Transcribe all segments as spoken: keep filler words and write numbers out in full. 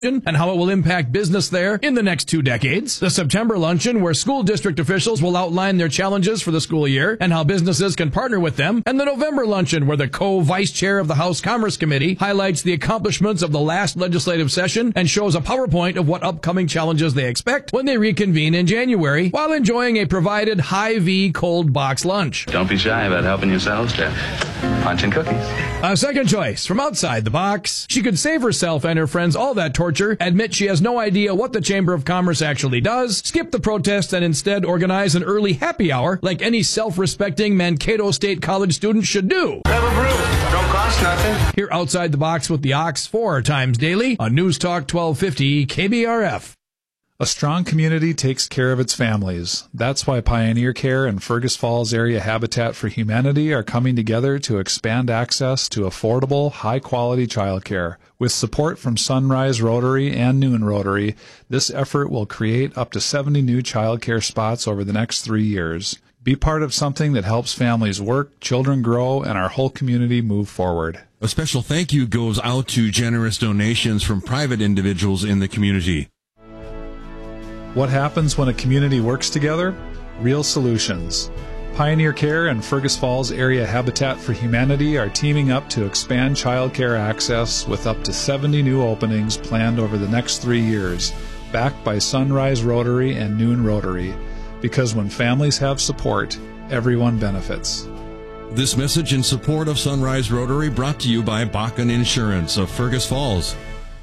and how it will impact business there in the next two decades. The September luncheon, where school district officials will outline their challenges for the school year and how businesses can partner with them. And the November luncheon, where the co-vice chair of the House Commerce Committee highlights the accomplishments of the last legislative session and shows a PowerPoint of what upcoming challenges they expect when they reconvene in January, while enjoying a provided Hy-Vee cold box lunch. Don't be shy about helping yourselves, Jeff. Punch and cookies. A second choice from outside the box. She could save herself and her friends all that torture, admit she has no idea what the Chamber of Commerce actually does, skip the protest and instead organize an early happy hour like any self-respecting Mankato State College student should do. Have a brew. Don't cost nothing. Here outside the box with the Ox four times daily on News Talk twelve fifty K B R F. A strong community takes care of its families. That's why Pioneer Care and Fergus Falls Area Habitat for Humanity are coming together to expand access to affordable, high-quality childcare. With support from Sunrise Rotary and Noon Rotary, this effort will create up to seventy new childcare spots over the next three years. Be part of something that helps families work, children grow, and our whole community move forward. A special thank you goes out to generous donations from private individuals in the community. What happens when a community works together? Real solutions. Pioneer Care and Fergus Falls Area Habitat for Humanity are teaming up to expand childcare access with up to seventy new openings planned over the next three years, backed by Sunrise Rotary and Noon Rotary. Because when families have support, everyone benefits. This message in support of Sunrise Rotary brought to you by Bakken Insurance of Fergus Falls.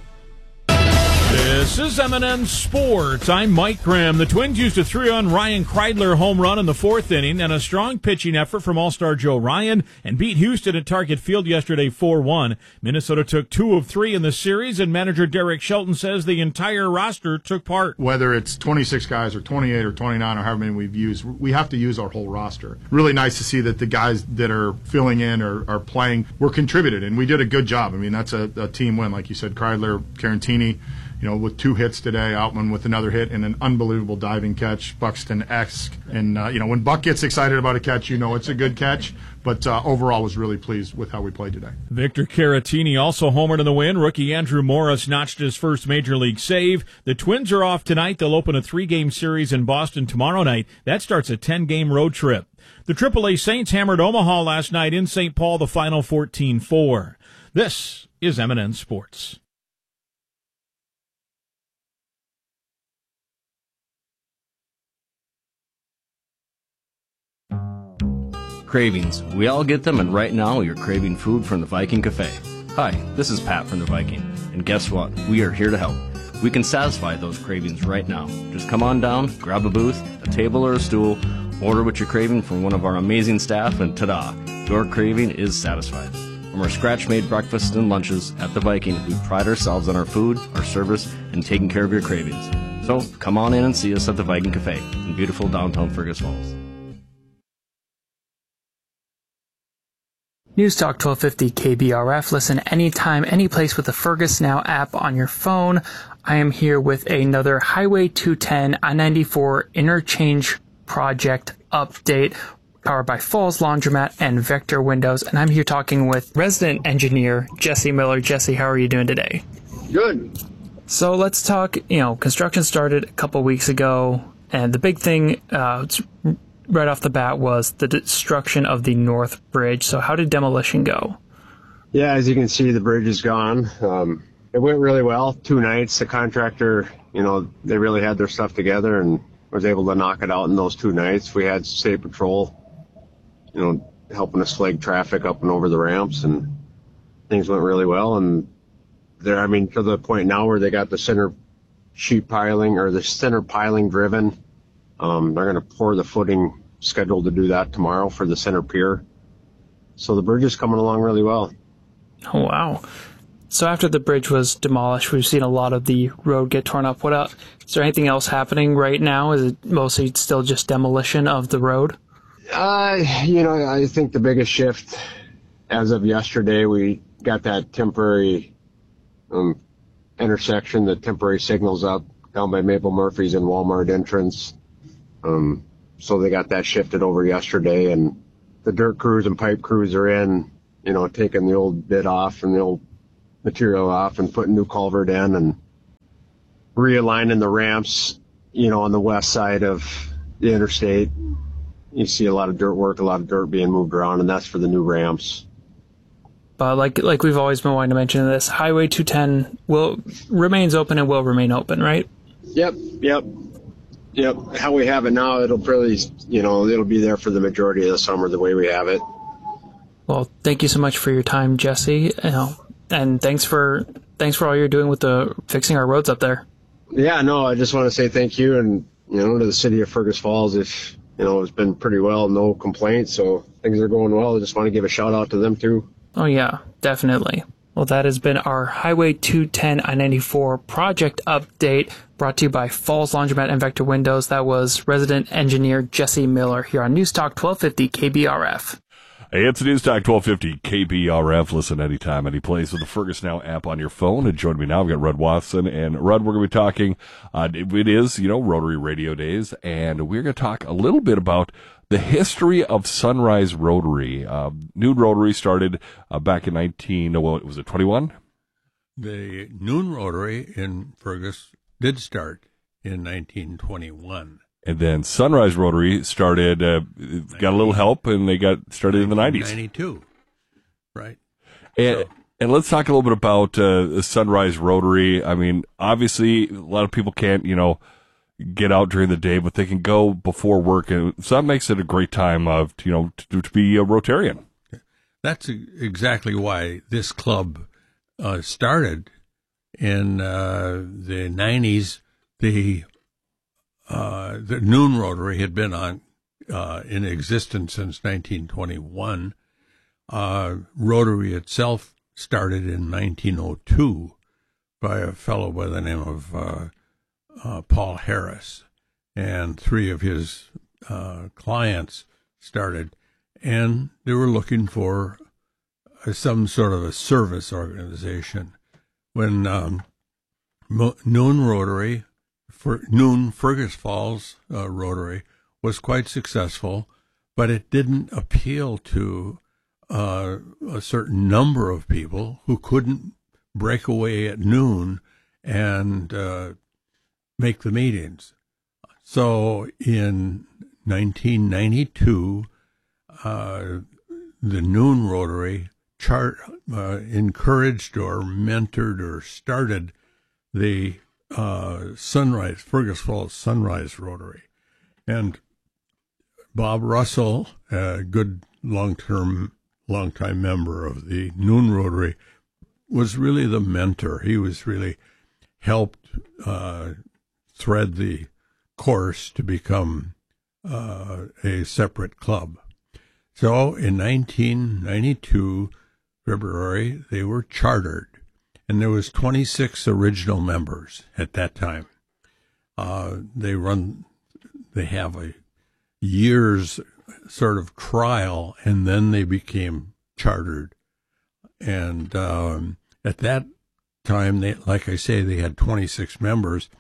This is M and N Sports. I'm Mike Graham. The Twins used a three-run Ryan Kreidler home run in the fourth inning and a strong pitching effort from All-Star Joe Ryan and beat Houston at Target Field yesterday four one. Minnesota took two of three in the series, and manager Derek Shelton says the entire roster took part. Whether it's twenty-six guys or twenty-eight or twenty-nine or however many we've used, we have to use our whole roster. Really nice to see that the guys that are filling in or are playing were contributed, and we did a good job. I mean, that's a, a team win, like you said. Kreidler, Carantini, you know, with two hits today, Outman with another hit and an unbelievable diving catch, Buxton-esque. And, uh, you know, when Buck gets excited about a catch, you know it's a good catch. But uh, overall was really pleased with how we played today. Victor Caratini also homered in the win. Rookie Andrew Morris notched his first Major League save. The Twins are off tonight. They'll open a three-game series in Boston tomorrow night. That starts a ten-game road trip. The triple A Saints hammered Omaha last night in Saint Paul, the final fourteen four. This is M and N Sports. Cravings. We all get them, and right now you're craving food from the Viking Cafe. Hi, this is Pat from the Viking, and guess what? We are here to help. We can satisfy those cravings right now. Just come on down, grab a booth, a table or a stool, order what you're craving from one of our amazing staff, and ta-da! Your craving is satisfied. From our scratch-made breakfasts and lunches at the Viking, we pride ourselves on our food, our service, and taking care of your cravings. So come on in and see us at the Viking Cafe in beautiful downtown Fergus Falls. News Talk twelve fifty K B R F. Listen anytime, any place with the Fergus Now app on your phone. I am here with another Highway two ten I ninety-four interchange project update powered by Falls Laundromat and Vector Windows. And I'm here talking with resident engineer Jesse Miller. Jesse, how are you doing today? Good. So let's talk, you know, construction started a couple weeks ago, and the big thing, uh, right off the bat was the destruction of the North Bridge. So how did demolition go? Yeah, as you can see, the bridge is gone. Um, it went really well. Two nights. The contractor, you know, they really had their stuff together and was able to knock it out in those two nights. We had state patrol, you know, helping us flag traffic up and over the ramps, and things went really well. And there, I mean, to the point now where they got the center sheet piling or the center piling driven. Um, they're going to pour the footing, scheduled to do that tomorrow for the center pier. So the bridge is coming along really well. Oh, wow. So after the bridge was demolished, we've seen a lot of the road get torn up. What else? Is there anything else happening right now? Is it mostly still just demolition of the road? Uh, you know, I think the biggest shift as of yesterday, we got that temporary um, intersection, the temporary signals up down by Maple Murphy's and Walmart entrance. Um, so they got that shifted over yesterday, and the dirt crews and pipe crews are in, you know, taking the old bit off and the old material off and putting new culvert in, and realigning the ramps, you know, on the west side of the interstate. You see a lot of dirt work, a lot of dirt being moved around, and that's for the new ramps. But like like we've always been wanting to mention this, Highway two ten will remains open and will remain open, right? Yep, yep, yep. How we have it now, it'll probably, you know, it'll be there for the majority of the summer the way we have it. Well, thank you so much for your time, Jesse, you know, and thanks for thanks for all you're doing with the fixing our roads up there. Yeah, no, I just want to say thank you, and you know, to the city of Fergus Falls. If you know, it's been pretty well, no complaints, so things are going well. I just want to give a shout out to them too. Oh yeah, definitely. Well, that has been our Highway two ten I ninety-four project update, brought to you by Falls Laundromat and Vector Windows. That was resident engineer Jesse Miller here on Newstalk twelve fifty K B R F. Hey, it's Newstalk twelve fifty K B R F. Listen anytime, any place with the Fergus Now app on your phone. And join me now. I've got Rudd Watson. And Rudd, we're going to be talking, uh, it is, you know, Rotary Radio Days. And we're going to talk a little bit about the history of Sunrise Rotary. Uh, Noon Rotary started uh, back in nineteen, what was it, twenty-one? The Noon Rotary in Fergus did start in nineteen twenty-one. And then Sunrise Rotary started, uh, got a little help, and they got started in the nineties. ninety-two, right. And, so. and let's talk a little bit about uh, Sunrise Rotary. I mean, obviously, a lot of people can't, you know, get out during the day, but they can go before work. And so that makes it a great time of, you know, to, to be a Rotarian. That's exactly why this club uh, started in uh, the nineties. The Uh, the Noon Rotary had been on uh, in existence since nineteen twenty-one. Uh, Rotary itself started in nineteen oh two by a fellow by the name of uh, uh, Paul Harris, and three of his uh, clients started, and they were looking for uh, some sort of a service organization. When um, Mo- Noon Rotary For Noon Fergus Falls uh, Rotary was quite successful, but it didn't appeal to uh, a certain number of people who couldn't break away at noon and uh, make the meetings. So in nineteen ninety-two, uh, the Noon Rotary chart, uh, encouraged or mentored or started the Uh, Sunrise, Fergus Falls Sunrise Rotary. And Bob Russell, a good long-term, long-time member of the Noon Rotary, was really the mentor. He was really helped uh, thread the course to become uh, a separate club. So in nineteen ninety-two, February, they were chartered. And there was twenty-six original members at that time. Uh, they run, they have a year's sort of trial, and then they became chartered. And um, at that time, they, like I say, they had twenty-six members.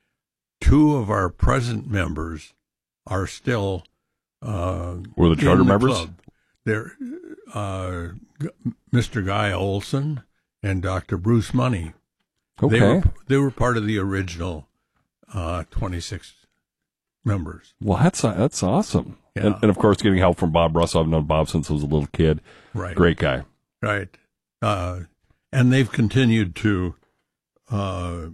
Two of our present members are still uh, were the charter the members. Club. They're uh, Mister Guy Olson and Doctor Bruce Money. Okay. They were, they were part of the original uh, twenty-six members. Well, that's that's awesome. Yeah. And, and, of course, getting help from Bob Russell. I've known Bob since I was a little kid. Right. Great guy. Right. Uh, and they've continued to uh,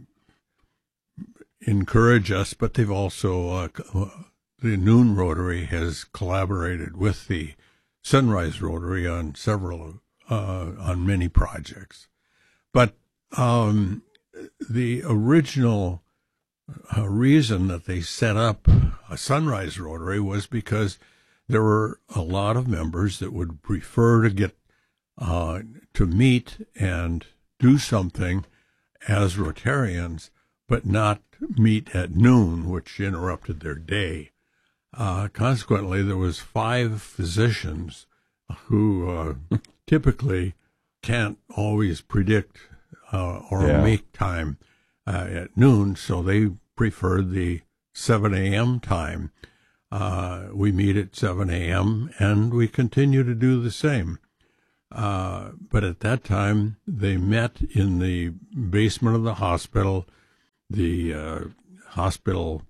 encourage us, but they've also, uh, the Noon Rotary has collaborated with the Sunrise Rotary on several, uh, on many projects. But um, the original uh, reason that they set up a Sunrise Rotary was because there were a lot of members that would prefer to get uh, to meet and do something as Rotarians, but not meet at noon, which interrupted their day. Uh, consequently, there was five physicians who uh, typically can't always predict uh, or yeah. make time uh, at noon, so they preferred the seven a.m. time. Uh, we meet at seven a.m., and we continue to do the same. Uh, but at that time, they met in the basement of the hospital. the uh, hospital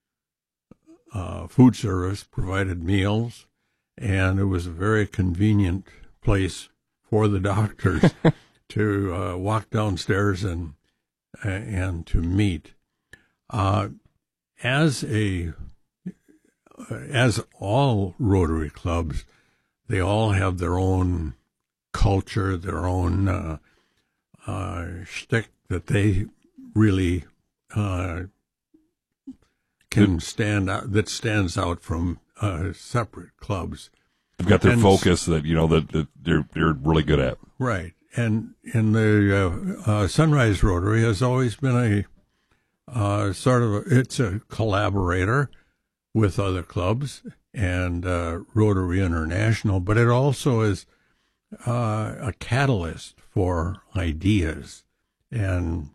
uh, food service provided meals, and it was a very convenient place for the doctors to uh, walk downstairs and and to meet. Uh, as a as all Rotary clubs, they all have their own culture, their own uh, uh, shtick that they really uh, can stand out, that stands out from uh, separate clubs. They've got their and, focus that you know that, that they're they're really good at. Right, and and the uh, uh, Sunrise Rotary has always been a uh, sort of a, it's a collaborator with other clubs and uh, Rotary International, but it also is uh, a catalyst for ideas. And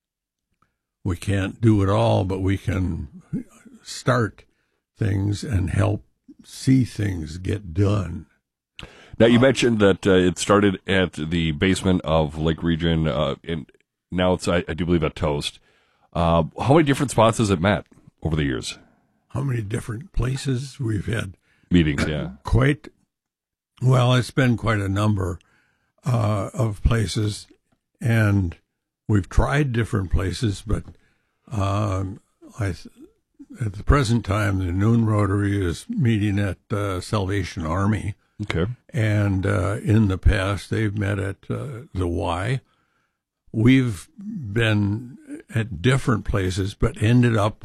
we can't do it all, but we can start things and help see things get done. Now, you mentioned that uh, it started at the basement of Lake Region, uh, and now it's, I, I do believe, at Toast. Uh, how many different spots has it met over the years? How many different places we've had meetings? Yeah, quite. Well, it's been quite a number uh, of places, and we've tried different places. But um, I, at the present time, the Noon Rotary is meeting at uh, Salvation Army. Okay, and uh, in the past they've met at uh, the Y. We've been at different places, but ended up.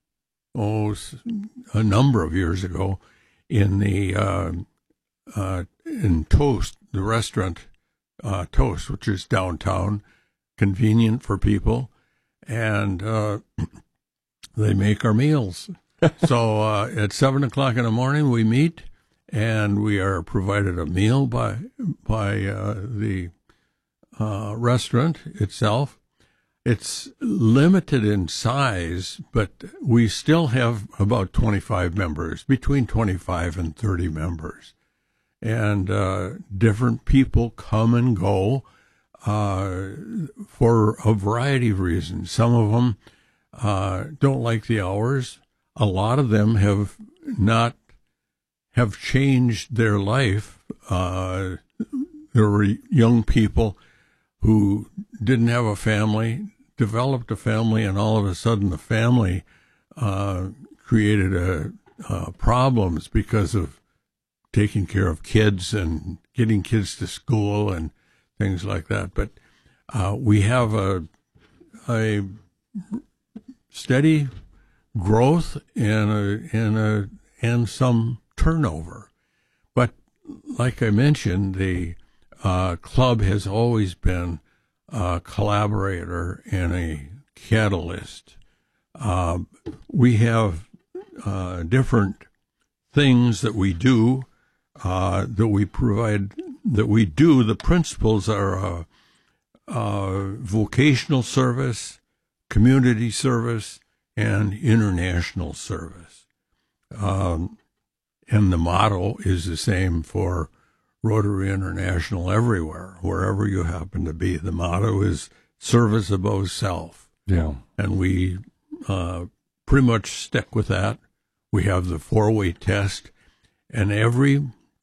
Oh, a number of years ago, in the uh, uh, in Toast, the restaurant uh, Toast, which is downtown, convenient for people, and uh, they make our meals. So uh, at seven o'clock in the morning, we meet, and we are provided a meal by by uh, the uh, restaurant itself. It's limited in size, but we still have about twenty-five members, between twenty-five and thirty members. And uh, different people come and go uh, for a variety of reasons. Some of them uh, don't like the hours. A lot of them have not, have changed their life. Uh, there were young people who didn't have a family, developed a family, and all of a sudden the family uh, created a, uh, problems because of taking care of kids and getting kids to school and things like that. But uh, we have a, a steady growth and a, and a, and some turnover. But like I mentioned, the uh, club has always been a collaborator and a catalyst. Uh, we have uh, different things that we do, uh, that we provide, that we do. The principles are uh, uh, vocational service, community service, and international service. Um, and the motto is the same for Rotary International everywhere, wherever you happen to be. The motto is service above self. Yeah. And we uh, pretty much stick with that. We have the four-way test, and every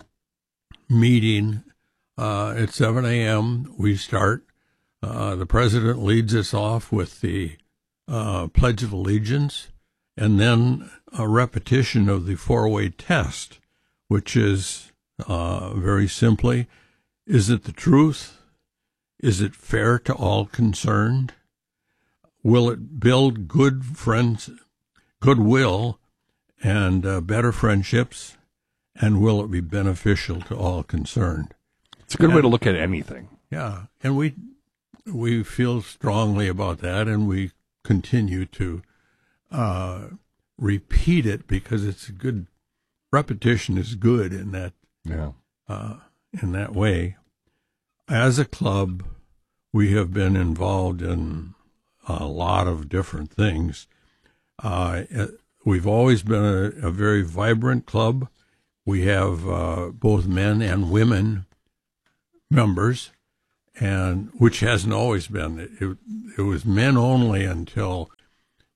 meeting uh, at seven a.m. we start. Uh, the president leads us off with the uh, Pledge of Allegiance, and then a repetition of the four-way test, which is uh, very simply, is it the truth? Is it fair to all concerned? Will it build good friends, goodwill, and uh, better friendships? And will it be beneficial to all concerned? It's a good and, way to look at anything. Yeah, and we we feel strongly about that, and we continue to uh, repeat it because it's a good repetition is good in that yeah uh, in that way. As a club, we have been involved in a lot of different things. Uh, we've always been a, a very vibrant club. We have uh, both men and women members, and which hasn't always been. It, it was men only until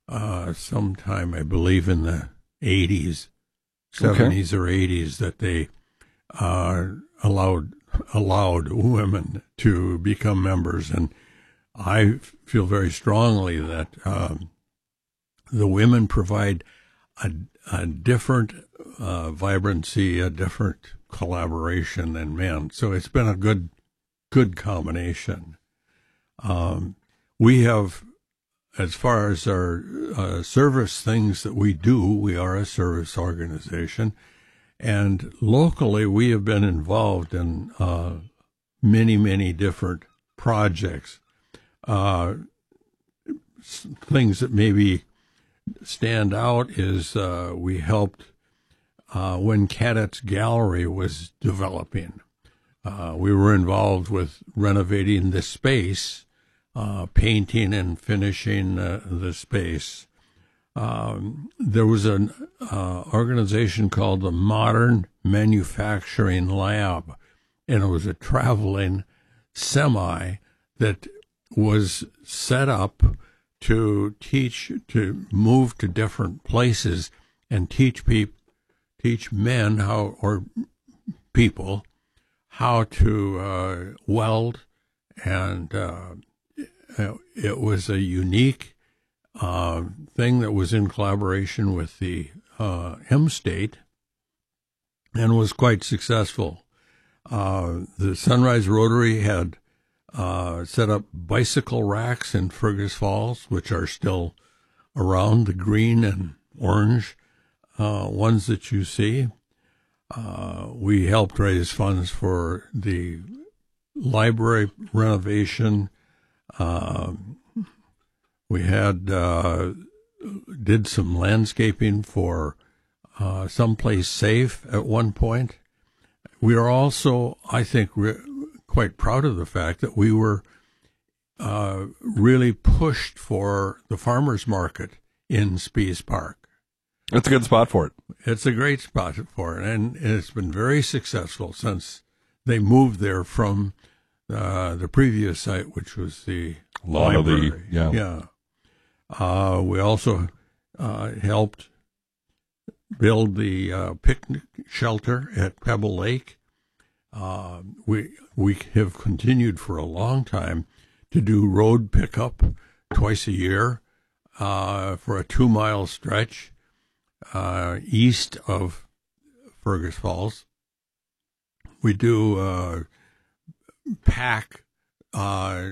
uh, sometime, I believe, in the eighties, seventies okay. or eighties, that they uh, allowed allowed women to become members. And I feel very strongly that um, the women provide a, a different uh, vibrancy, a different collaboration than men. So it's been a good, good combination. Um, we have, as far as our uh, service things that we do, we are a service organization. And locally, we have been involved in uh, many, many different projects. Uh, things that maybe stand out is uh, we helped uh, when Cadets Gallery was developing. Uh, we were involved with renovating the space, uh, painting and finishing uh, the space. Um, there was an uh, organization called the Modern Manufacturing Lab, and it was a traveling semi that was set up to teach, to move to different places and teach people, teach men how, or people, how to uh, weld. And uh, it was a unique uh, thing that was in collaboration with the uh, M-State and was quite successful. Uh, the Sunrise Rotary had uh, set up bicycle racks in Fergus Falls, which are still around, the green and orange uh, ones that you see. Uh, we helped raise funds for the library renovation. Uh, we had uh, did some landscaping for uh, Someplace Safe at one point. We are also, I think, re- quite proud of the fact that we were uh, really pushed for the farmers market in Spies Park. It's a good spot for it. It's a great spot for it, and it's been very successful since they moved there from uh, the previous site, which was the library. The, yeah. Yeah. Uh, we also uh, helped build the uh, picnic shelter at Pebble Lake. Uh, we we have continued for a long time to do road pickup twice a year uh, for a two-mile stretch uh, east of Fergus Falls. We do uh, pack uh,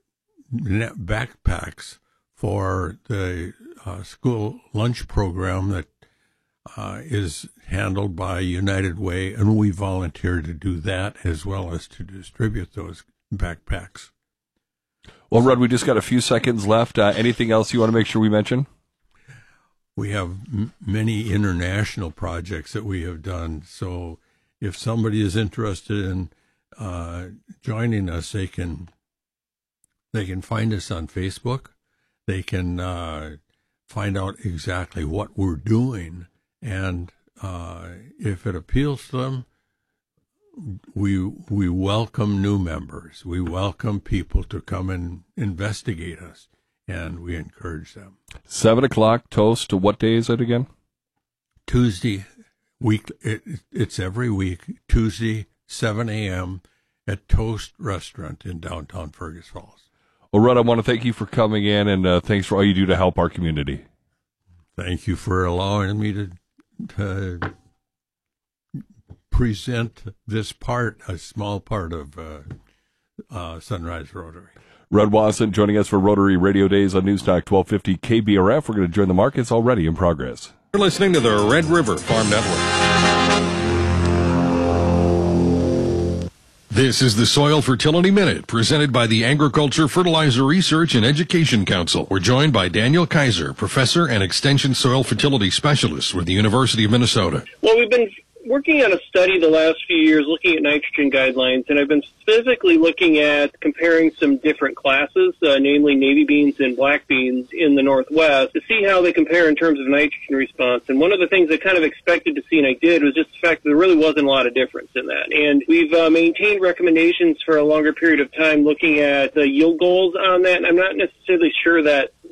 backpacks for the uh, school lunch program that uh, is handled by United Way, and we volunteer to do that as well as to distribute those backpacks. Well, Rudd, we just got a few seconds left. Uh, anything else you want to make sure we mention? We have m- many international projects that we have done, so if somebody is interested in uh, joining us, they can they can find us on Facebook. They can uh, find out exactly what we're doing, and uh, if it appeals to them, we we welcome new members. We welcome people to come and investigate us, and we encourage them. Seven o'clock toast. To what day is it again? Tuesday week. It, it's every week. Tuesday, seven a.m. at Toast Restaurant in downtown Fergus Falls. Well, Rudd, I want to thank you for coming in, and uh, thanks for all you do to help our community. Thank you for allowing me to, to present this part, a small part of uh, uh, Sunrise Rotary. Rudd Wasson joining us for Rotary Radio Days on Newstalk twelve fifty K B R F. We're going to join the markets already in progress. You're listening to the Red River Farm Network. This is the Soil Fertility Minute, presented by the Agriculture, Fertilizer Research and Education Council. We're joined by Daniel Kaiser, professor and extension soil fertility specialist with the University of Minnesota. Well, we've been working on a study the last few years looking at nitrogen guidelines, and I've been specifically looking at comparing some different classes, uh, namely navy beans and black beans in the Northwest, to see how they compare in terms of nitrogen response. And one of the things I kind of expected to see, and I did, was just the fact that there really wasn't a lot of difference in that. And we've uh, maintained recommendations for a longer period of time looking at the yield goals on that, and I'm not necessarily sure that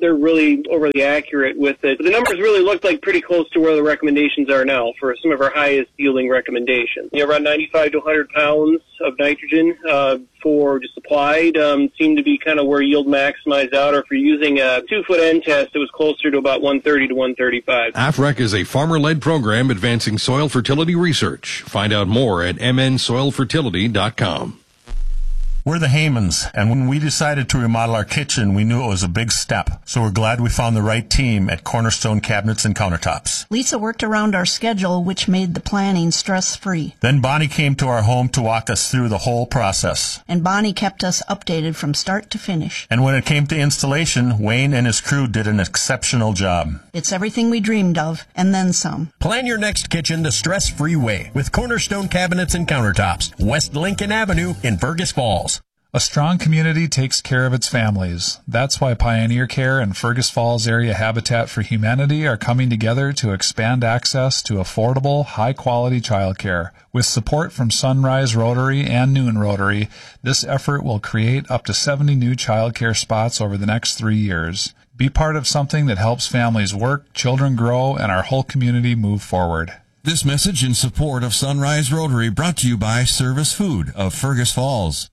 they're really overly accurate with it. But the numbers really looked like pretty close to where the recommendations are now for some of our highest yielding recommendations. You know, around ninety-five to one hundred pounds of nitrogen uh, for just applied um, seemed to be kind of where yield maximized out. Or if you're using a two-foot end test, it was closer to about one thirty to one thirty-five. A F R E C is a farmer-led program advancing soil fertility research. Find out more at m n soil fertility dot com. We're the Haymans, and when we decided to remodel our kitchen, we knew it was a big step. So we're glad we found the right team at Cornerstone Cabinets and Countertops. Lisa worked around our schedule, which made the planning stress-free. Then Bonnie came to our home to walk us through the whole process. And Bonnie kept us updated from start to finish. And when it came to installation, Wayne and his crew did an exceptional job. It's everything we dreamed of, and then some. Plan your next kitchen the stress-free way with Cornerstone Cabinets and Countertops, West Lincoln Avenue in Fergus Falls. A strong community takes care of its families. That's why Pioneer Care and Fergus Falls Area Habitat for Humanity are coming together to expand access to affordable, high-quality childcare. With support from Sunrise Rotary and Noon Rotary, this effort will create up to seventy new childcare spots over the next three years. Be part of something that helps families work, children grow, and our whole community move forward. This message in support of Sunrise Rotary brought to you by Service Food of Fergus Falls.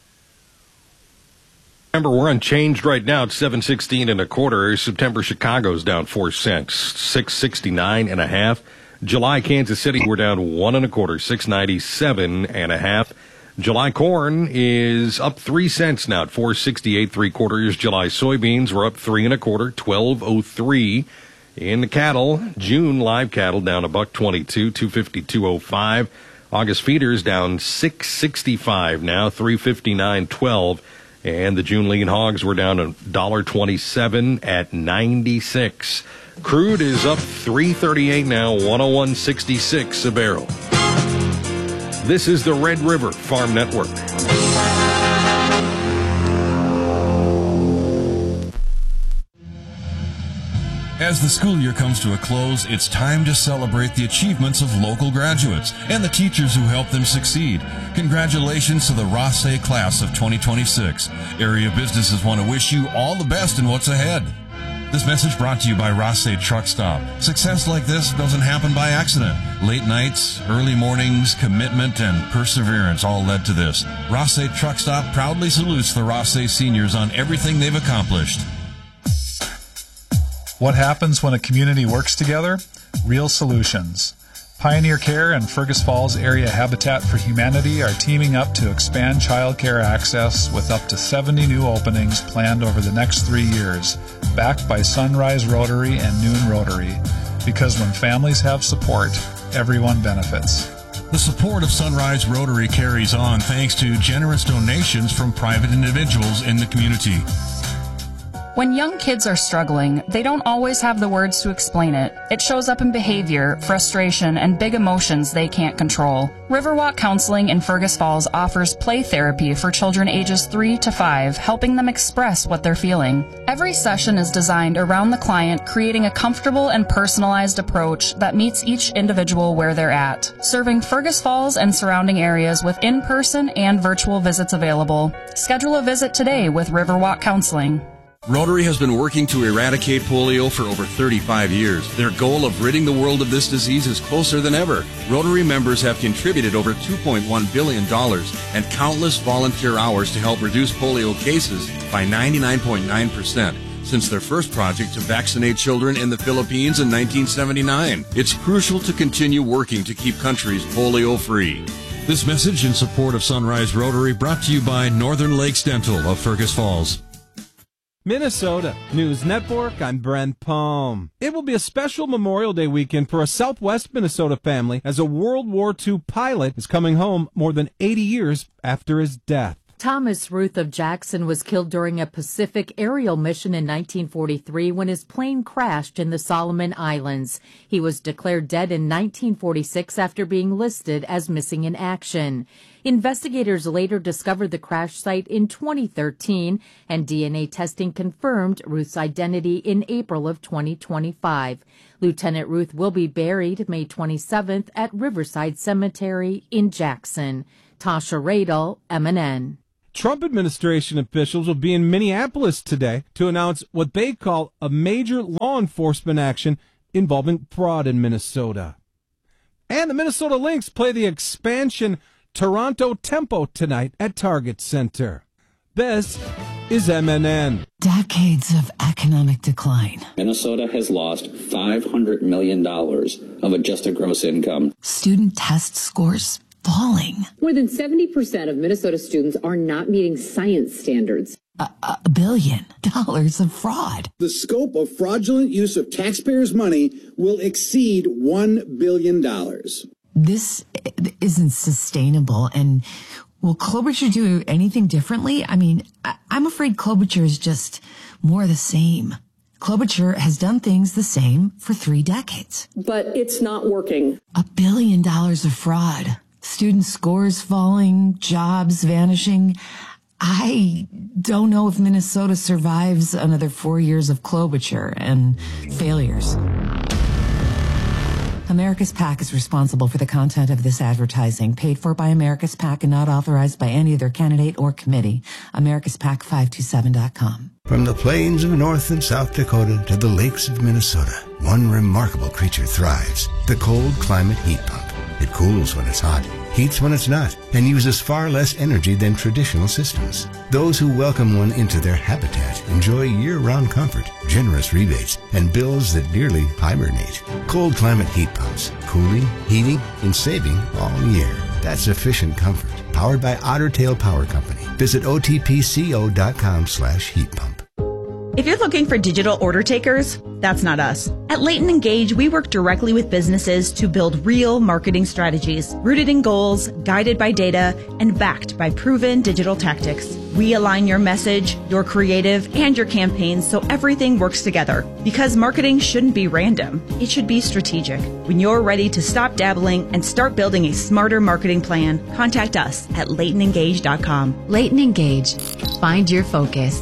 Remember, we're unchanged right now at seven sixteen and a quarter. September Chicago's down four cents, six sixty-nine and a half. July Kansas City, we're down one and a quarter, six ninety-seven and a half. July corn is up three cents now at four sixty-eight three quarters. July soybeans were up three and a quarter, twelve oh three. In the cattle, June live cattle down a buck twenty-two, two fifty-two oh five. August feeders down six sixty-five now, three fifty-nine twelve. And the June lean hogs were down one dollar twenty-seven at ninety-six. Crude is up three thirty-eight now, one oh one sixty-six a barrel. This is the Red River Farm Network. As the school year comes to a close, it's time to celebrate the achievements of local graduates and the teachers who helped them succeed. Congratulations to the Rothsay class of twenty twenty-six. Area businesses want to wish you all the best in what's ahead. This message brought to you by Rothsay Truck Stop. Success like this doesn't happen by accident. Late nights, early mornings, commitment, and perseverance all led to this. Rothsay Truck Stop proudly salutes the Rothsay seniors on everything they've accomplished. What happens when a community works together? Real solutions. Pioneer Care and Fergus Falls Area Habitat for Humanity are teaming up to expand childcare access with up to seventy new openings planned over the next three years, backed by Sunrise Rotary and Noon Rotary. Because when families have support, everyone benefits. The support of Sunrise Rotary carries on thanks to generous donations from private individuals in the community. When young kids are struggling, they don't always have the words to explain it. It shows up in behavior, frustration, and big emotions they can't control. Riverwalk Counseling in Fergus Falls offers play therapy for children ages three to five, helping them express what they're feeling. Every session is designed around the client, creating a comfortable and personalized approach that meets each individual where they're at. Serving Fergus Falls and surrounding areas with in-person and virtual visits available. Schedule a visit today with Riverwalk Counseling. Rotary has been working to eradicate polio for over thirty-five years. Their goal of ridding the world of this disease is closer than ever. Rotary members have contributed over two point one billion dollars and countless volunteer hours to help reduce polio cases by ninety-nine point nine percent since their first project to vaccinate children in the Philippines in nineteen seventy-nine. It's crucial to continue working to keep countries polio-free. This message in support of Sunrise Rotary brought to you by Northern Lakes Dental of Fergus Falls. Minnesota News Network, I'm Brent Palm. It will be a special Memorial Day weekend for a Southwest Minnesota family as a World War Two pilot is coming home more than eighty years after his death. Thomas Ruth of Jackson was killed during a Pacific aerial mission in nineteen forty-three when his plane crashed in the Solomon Islands. He was declared dead in nineteen forty-six after being listed as missing in action. Investigators later discovered the crash site in twenty thirteen, and D N A testing confirmed Ruth's identity in April of twenty twenty-five. Lieutenant Ruth will be buried May twenty-seventh at Riverside Cemetery in Jackson. Tasha Radel, M N N. Trump administration officials will be in Minneapolis today to announce what they call a major law enforcement action involving fraud in Minnesota. And the Minnesota Lynx play the expansion Toronto Tempo tonight at Target Center. This is M N N. Decades of economic decline. Minnesota has lost five hundred million dollars of adjusted gross income. Student test scores falling. More than seventy percent of Minnesota students are not meeting science standards. A, a billion dollars of fraud. The scope of fraudulent use of taxpayers' money will exceed one billion dollars. This isn't sustainable. And will Klobuchar do anything differently? I mean, I, I'm afraid Klobuchar is just more the same. Klobuchar has done things the same for three decades. But it's not working. A billion dollars of fraud. Student scores falling, jobs vanishing. I don't know if Minnesota survives another four years of Klobuchar and failures. America's PAC is responsible for the content of this advertising, paid for by America's PAC and not authorized by any other candidate or committee. America's PAC five two seven dot com. From the plains of North and South Dakota to the lakes of Minnesota, one remarkable creature thrives, the cold climate heat pump. It cools when it's hot, heats when it's not, and uses far less energy than traditional systems. Those who welcome one into their habitat enjoy year-round comfort, generous rebates, and bills that nearly hibernate. Cold climate heat pumps, cooling, heating, and saving all year. That's efficient comfort, powered by Otter Tail Power Company. Visit O T P C O dot com slash heat pump. If you're looking for digital order takers, that's not us. At Leighton Engage, we work directly with businesses to build real marketing strategies, rooted in goals, guided by data, and backed by proven digital tactics. We align your message, your creative, and your campaigns so everything works together. Because marketing shouldn't be random. It should be strategic. When you're ready to stop dabbling and start building a smarter marketing plan, contact us at Leighton Engage dot com. Leighton Engage. Find your focus.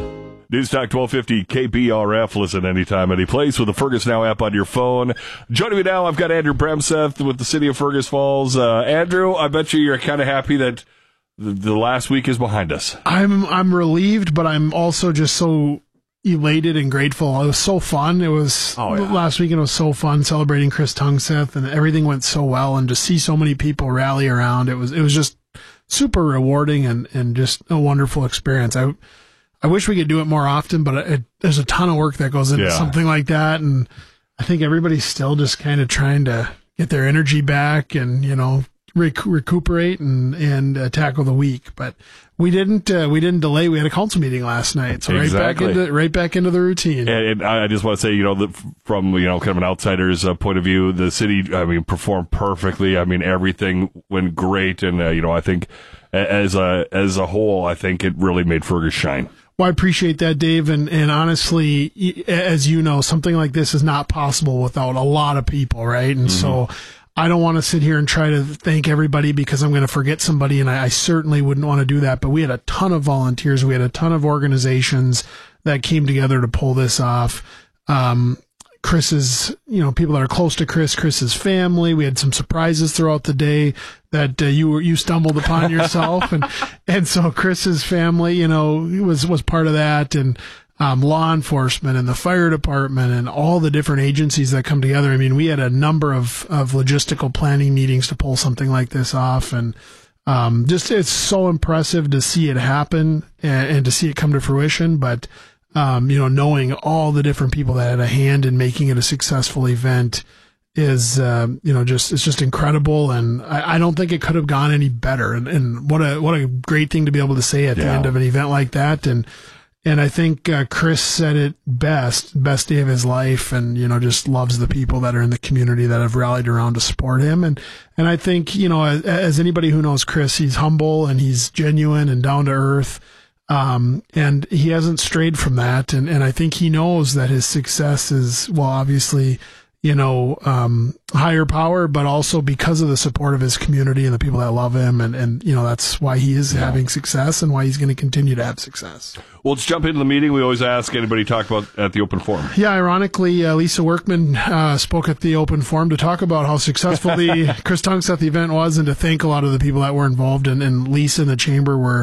News Talk twelve fifty K B R F. Listen anytime, any place with the Fergus Now app on your phone. Joining me now, I've got Andrew Bremseth with the City of Fergus Falls. Uh, Andrew, I bet you you're kind of happy that the, the last week is behind us. I'm I'm relieved, but I'm also just so elated and grateful. It was so fun. It was oh, yeah. last weekend. It was so fun celebrating Chris Tungseth, and everything went so well. And to see so many people rally around, it was it was just super rewarding and and just a wonderful experience. I. I wish we could do it more often, but it, there's a ton of work that goes into yeah. something like that. And I think everybody's still just kind of trying to get their energy back and, you know, rec- recuperate and, and uh, tackle the week. But we didn't, uh, we didn't delay. We had a council meeting last night. So exactly. right back into, right back into the routine. And, and I just want to say, you know, the, from, you know, kind of an outsider's uh, point of view, the city, I mean, performed perfectly. I mean, everything went great. And, uh, you know, I think as a, as a whole, I think it really made Fergus shine. Well, I appreciate that, Dave. And, and honestly, as you know, something like this is not possible without a lot of people, right? And mm-hmm. so I don't want to sit here and try to thank everybody because I'm going to forget somebody, and I, I certainly wouldn't want to do that. But we had a ton of volunteers. We had a ton of organizations that came together to pull this off. Um, Chris's, you know, people that are close to Chris, Chris's family. We had some surprises throughout the day that uh, you were, you stumbled upon yourself. and, and so Chris's family, you know, was, was part of that, and, um, law enforcement and the fire department and all the different agencies that come together. I mean, we had a number of, of logistical planning meetings to pull something like this off. And, um, just, it's so impressive to see it happen and, and to see it come to fruition. But, Um, you know, knowing all the different people that had a hand in making it a successful event is, um, you know, just, it's just incredible. And I, I don't think it could have gone any better. And, and what a, what a great thing to be able to say at yeah. the end of an event like that. And, and I think, uh, Chris said it best, best day of his life, and, you know, just loves the people that are in the community that have rallied around to support him. And, and I think, you know, as, as anybody who knows Chris, he's humble and he's genuine and down to earth. Um, and he hasn't strayed from that. And, and I think he knows that his success is, well, obviously, you know, um, higher power, but also because of the support of his community and the people that love him. And, and, you know, that's why he is yeah. having success and why he's going to continue to have success. Well, let's jump into the meeting. We always ask anybody to talk about at the open forum. Yeah, ironically, uh, Lisa Workman uh, spoke at the open forum to talk about how successful the Chris Tungseth event was and to thank a lot of the people that were involved. And, and Lisa and the chamber were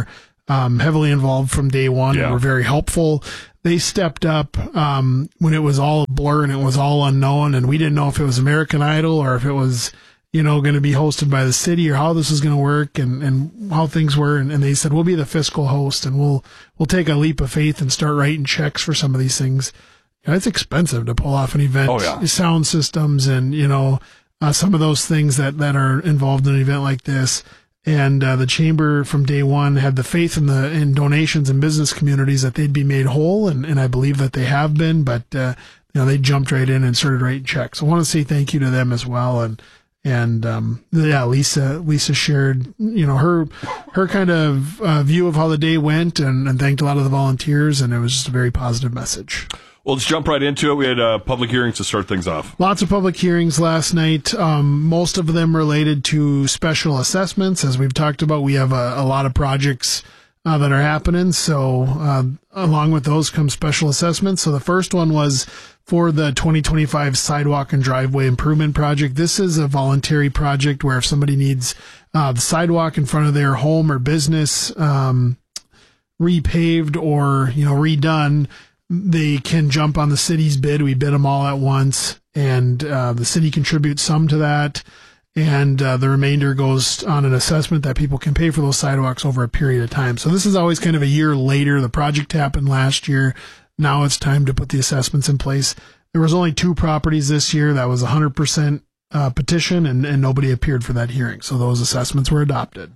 um, heavily involved from day one Yeah. and were very helpful. They stepped up um, when it was all a blur and it was all unknown, and we didn't know if it was American Idol or if it was, you know, going to be hosted by the city or how this was going to work and, and how things were. And, and they said, we'll be the fiscal host and we'll we'll take a leap of faith and start writing checks for some of these things. You know, it's expensive to pull off an event, Oh, yeah. sound systems and, you know, uh, some of those things that, that are involved in an event like this. And uh, the chamber from day one had the faith in the in donations and business communities that they'd be made whole, and, and I believe that they have been. But uh, you know, they jumped right in and started writing checks. So I want to say thank you to them as well. And and um, yeah, Lisa Lisa shared you know her her kind of uh, view of how the day went, and, and thanked a lot of the volunteers, and it was just a very positive message. Well, let's jump right into it. We had uh, public hearings to start things off. Lots of public hearings last night. Um, most of them related to special assessments. As we've talked about, we have a, a lot of projects uh, that are happening. So uh, along with those come special assessments. So the first one was for the twenty twenty-five sidewalk and driveway improvement project. This is a voluntary project where if somebody needs uh, the sidewalk in front of their home or business um, repaved or, you know, redone, they can jump on the city's bid. We bid them all at once, and uh, the city contributes some to that, and uh, the remainder goes on an assessment that people can pay for those sidewalks over a period of time. So this is always kind of a year later. The project happened last year. Now it's time to put the assessments in place. There was only two properties this year. That was a one hundred percent uh, petition, and, and nobody appeared for that hearing. So those assessments were adopted.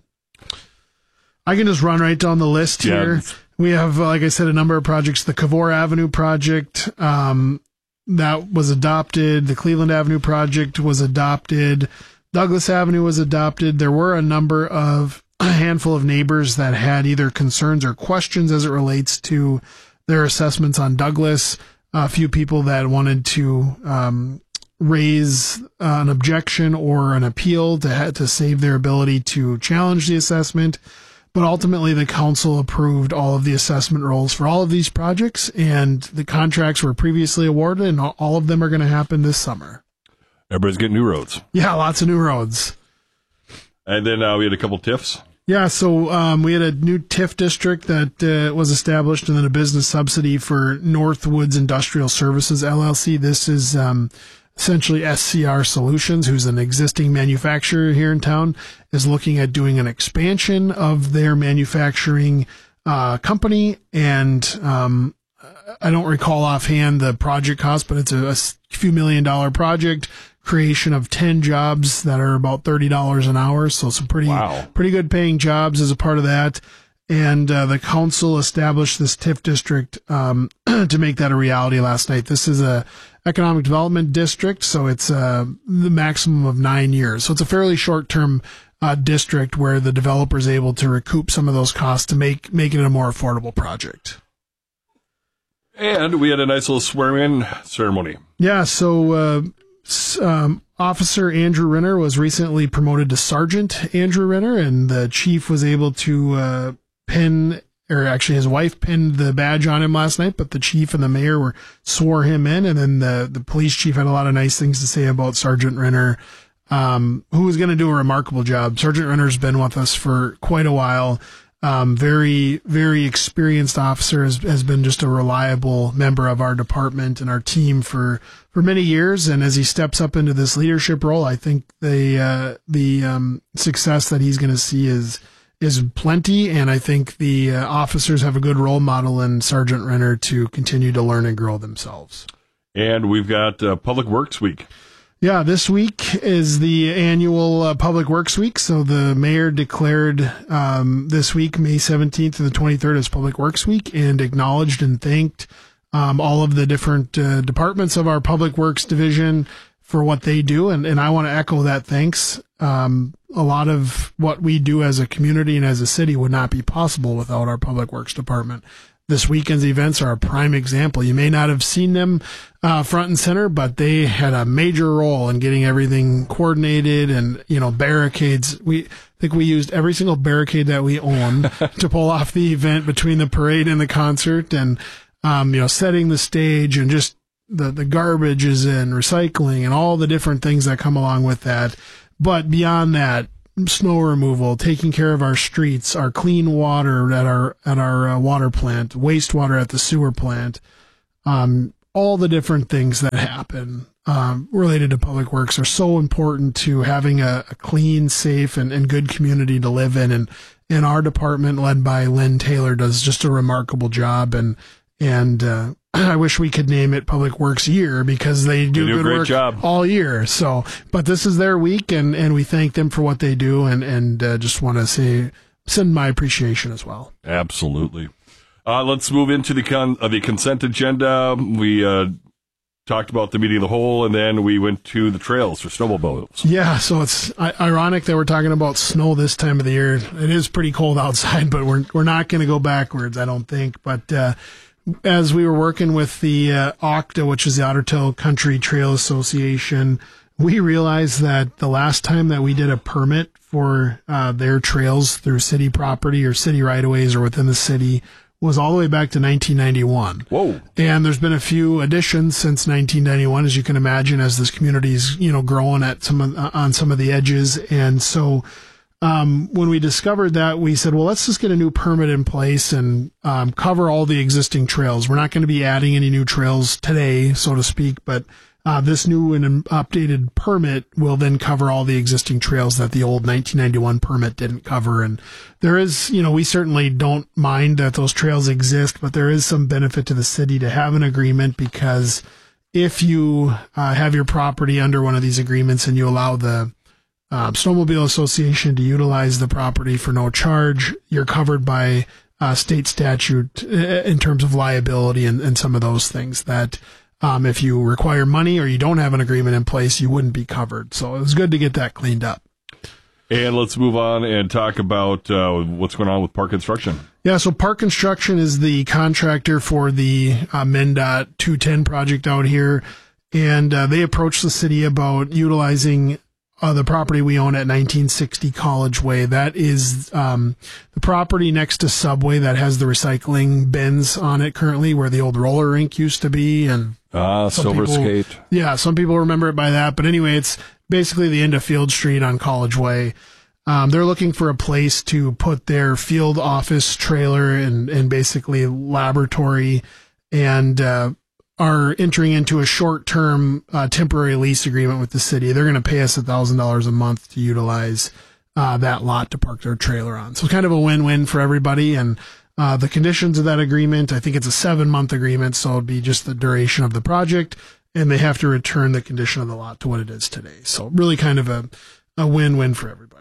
I can just run right down the list Yeah. here. We have, uh, like I said, a number of projects. The Cavour Avenue project, um, that was adopted. The Cleveland Avenue project was adopted. Douglas Avenue was adopted. There were a number of, a handful of neighbors that had either concerns or questions as it relates to their assessments on Douglas. A few people that wanted to um, raise uh, an objection or an appeal to ha- to save their ability to challenge the assessment. But ultimately, the council approved all of the assessment rolls for all of these projects, and the contracts were previously awarded, and all of them are going to happen this summer. Everybody's getting new roads. Yeah, lots of new roads. And then uh, we had a couple TIFs. Yeah, so um, we had a new T I F district that uh, was established, and then a business subsidy for Northwoods Industrial Services, L L C. This is um, essentially S C R Solutions, who's an existing manufacturer here in town, is looking at doing an expansion of their manufacturing uh, company. And um, I don't recall offhand the project cost, but it's a, a few million dollar project. Creation of ten jobs that are about thirty dollars an hour. So some pretty, Wow. pretty good paying jobs as a part of that. And uh, the council established this T I F district um, to make that a reality last night. This is a economic development district, so it's uh, the maximum of nine years. So it's a fairly short-term uh, district where the developer is able to recoup some of those costs to make make it a more affordable project. And we had a nice little swearing-in ceremony. Yeah, so uh, s- um, Officer Andrew Renner was recently promoted to Sergeant Andrew Renner, and the chief was able to uh, pin, or actually his wife pinned the badge on him last night, but the chief and the mayor were swore him in, and then the, the police chief had a lot of nice things to say about Sergeant Renner, um, who was going to do a remarkable job. Sergeant Renner's been with us for quite a while. Um, very, very experienced officer, has, has been just a reliable member of our department and our team for, for many years. And as he steps up into this leadership role, I think the, uh, the, um, success that he's going to see is, is plenty. And I think the uh, officers have a good role model in Sergeant Renner to continue to learn and grow themselves. And we've got uh, Public Works Week. Yeah, this week is the annual uh, Public Works Week. So the mayor declared um, this week, May seventeenth to the twenty-third, as Public Works Week, and acknowledged and thanked um, all of the different uh, departments of our Public Works division for what they do. And, and I want to echo that thanks. Um, a lot of what we do as a community and as a city would not be possible without our Public Works department. This weekend's events are a prime example. You may not have seen them uh, front and center, but they had a major role in getting everything coordinated and, you know, barricades. We I think we used every single barricade that we own to pull off the event between the parade and the concert, and, um, you know, setting the stage and just the, the garbages and recycling and all the different things that come along with that. But beyond that, snow removal, taking care of our streets, our clean water at our at our uh, water plant, wastewater at the sewer plant, um, all the different things that happen um, related to public works are so important to having a, a clean, safe, and, and good community to live in. And and our department, led by Lynn Taylor, does just a remarkable job. And and uh, I wish we could name it Public Works Year because they do, they do good a great work job all year. So, but this is their week, and, and we thank them for what they do, and and uh, just want to say send my appreciation as well. Absolutely. Uh, let's move into the con- uh, the consent agenda. We uh, talked about the meeting of the whole, and then we went to the trails for snowmobiles. Yeah, so it's I- ironic that we're talking about snow this time of the year. It is pretty cold outside, but we're we're not going to go backwards, I don't think. But uh, as we were working with the uh, O C T A, which is the Otter Tail Country Trail Association, we realized that the last time that we did a permit for uh, their trails through city property or city right-of-ways or within the city was all the way back to nineteen ninety-one. Whoa. And there's been a few additions since nineteen ninety-one, as you can imagine, as this community's, you know, growing at some of, uh, on some of the edges. And so um, when we discovered that, we said, well, let's just get a new permit in place and um, cover all the existing trails. We're not going to be adding any new trails today, so to speak, but uh, this new and updated permit will then cover all the existing trails that the old nineteen ninety-one permit didn't cover. And there is, you know, we certainly don't mind that those trails exist, but there is some benefit to the city to have an agreement, because if you uh, have your property under one of these agreements and you allow the uh, Snowmobile Association to utilize the property for no charge, you're covered by uh, state statute in terms of liability and, and some of those things that um, if you require money or you don't have an agreement in place, you wouldn't be covered. So it was good to get that cleaned up. And let's move on and talk about uh, what's going on with Park Construction. Yeah, so Park Construction is the contractor for the uh, MnDOT two ten project out here, and uh, they approached the city about utilizing uh, the property we own at nineteen sixty College Way. That is um, the property next to Subway that has the recycling bins on it currently, where the old roller rink used to be. And ah, Silver people, Skate. Yeah, some people remember it by that. But anyway, it's basically the end of Field Street on College Way. Um, they're looking for a place to put their field office trailer and, and basically laboratory, and uh, are entering into a short-term uh, temporary lease agreement with the city. They're going to pay us one thousand dollars a month to utilize uh, that lot to park their trailer on. So kind of a win-win for everybody. And uh, the conditions of that agreement, I think it's a seven-month agreement, so it'll be just the duration of the project, and they have to return the condition of the lot to what it is today. So really kind of a, a win-win for everybody.